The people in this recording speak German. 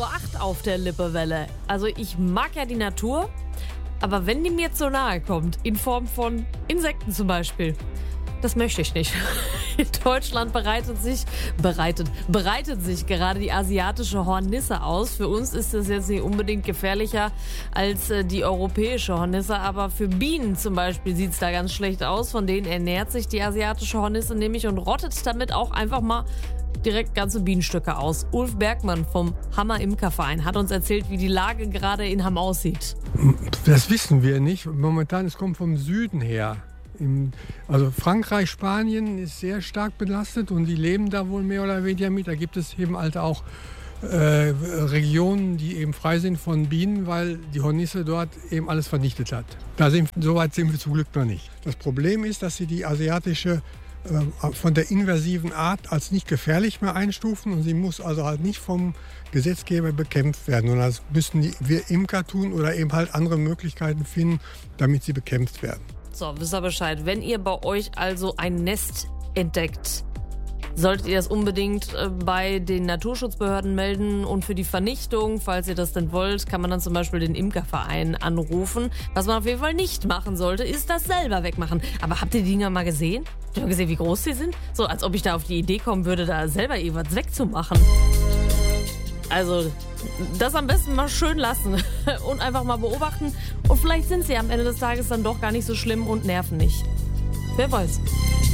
8 auf der Lippewelle. Also ich mag ja die Natur, aber wenn die mir zu nahe kommt, in Form von Insekten zum Beispiel, das möchte ich nicht. In Deutschland bereitet sich gerade die asiatische Hornisse aus. Für uns ist das jetzt nicht unbedingt gefährlicher als die europäische Hornisse, aber für Bienen zum Beispiel sieht es da ganz schlecht aus. Von denen ernährt sich die asiatische Hornisse nämlich und rottet damit auch einfach mal direkt ganze Bienenstöcke aus. Ulf Bergmann vom Hammer Imkerverein hat uns erzählt, wie die Lage gerade in Hamm aussieht. Das wissen wir nicht. Momentan, es kommt vom Süden her. Also Frankreich, Spanien ist sehr stark belastet und die leben da wohl mehr oder weniger mit. Da gibt es eben halt auch Regionen, die eben frei sind von Bienen, weil die Hornisse dort eben alles vernichtet hat. Soweit sind wir zum Glück noch nicht. Das Problem ist, dass sie die asiatische von der invasiven Art als nicht gefährlich mehr einstufen und sie muss also halt nicht vom Gesetzgeber bekämpft werden. Und das müssen wir Imker tun oder eben halt andere Möglichkeiten finden, damit sie bekämpft werden. So, wisst ihr Bescheid. Wenn ihr bei euch also ein Nest entdeckt, solltet ihr das unbedingt bei den Naturschutzbehörden melden. Und für die Vernichtung, falls ihr das denn wollt, kann man dann zum Beispiel den Imkerverein anrufen. Was man auf jeden Fall nicht machen sollte, ist das selber wegmachen. Aber habt ihr die Dinger mal gesehen? Habt ihr mal gesehen, wie groß sie sind? So, als ob ich da auf die Idee kommen würde, da selber irgendwas wegzumachen. Also, das am besten mal schön lassen und einfach mal beobachten. Und vielleicht sind sie am Ende des Tages dann doch gar nicht so schlimm und nerven nicht. Wer weiß.